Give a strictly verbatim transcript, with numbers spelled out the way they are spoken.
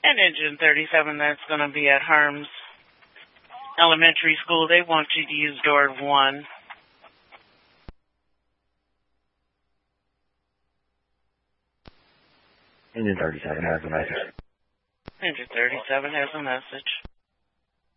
And engine thirty-seven, that's going to be at Harms Elementary School. They want you to use door one. Engine thirty-seven has a message. Engine thirty-seven has a message.